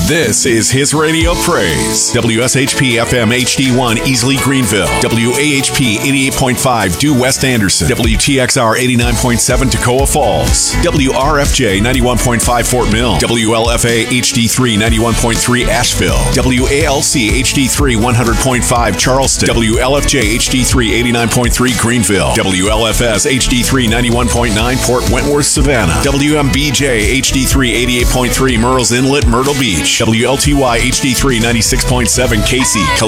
This is His Radio Praise. WSHP FM HD1 Easley Greenville. WAHP 88.5 Due West Anderson. WTXR 89.7 Toccoa Falls. WRFJ 91.5 Fort Mill. WLFA HD3 91.3 Asheville. WALC HD3 100.5 Charleston. WLFJ HD3 89.3 Greenville. WLFS HD3 91.9 Port Wentworth Savannah. WMBJ HD3 88.3 Murrells Inlet Myrtle Beach. WLTY HD3 96.7 Casey,